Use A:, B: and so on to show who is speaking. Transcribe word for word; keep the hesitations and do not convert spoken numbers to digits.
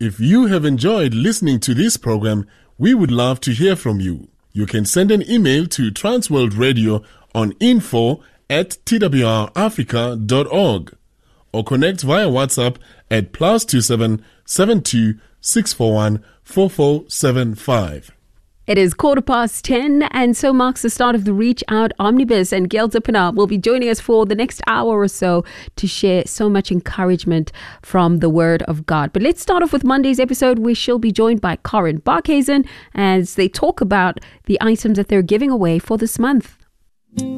A: If you have enjoyed listening to this program, we would love to hear from you. You can send an email to Transworld Radio on info at t w r africa dot org or connect via WhatsApp at plus two seven seven two six four one four four seven five.
B: It is quarter past ten, and so marks the start of the Reach Out Omnibus, and Gail Dippenaar will be joining us for the next hour or so to share so much encouragement from the Word of God. But let's start off with Monday's episode, where she'll be joined by Corin Barkhuizen as they talk about the items that they're giving away for this month.